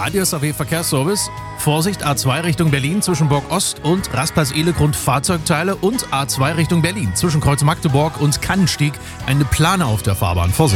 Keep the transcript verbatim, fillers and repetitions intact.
Radio S A W Verkehrsservice. Vorsicht, A zwei Richtung Berlin zwischen Burg Ost und Rastplatz-Ehlegrund Fahrzeugteile und A zwei Richtung Berlin zwischen Kreuz Magdeburg und Kannenstieg eine Plane auf der Fahrbahn. Vorsicht.